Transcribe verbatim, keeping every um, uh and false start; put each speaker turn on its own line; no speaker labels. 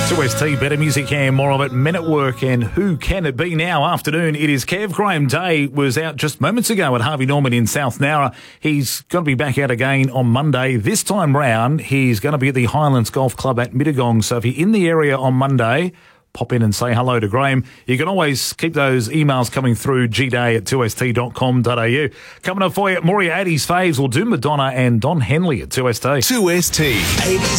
two S T, better music here, more of it. Men at Work and Who Can It Be Now? Afternoon, it is Kev. Graham Day was out just moments ago at Harvey Norman in South Nowra. He's going to be back out again on Monday. This time round, he's going to be at the Highlands Golf Club at Mittagong. So if you're in the area on Monday, pop in and say hello to Graham. You can always keep those emails coming through, g day at two s t dot com dot a u. Coming up for you, Moriarty's faves will do Madonna and Don Henley at two S T.
two S T, eighties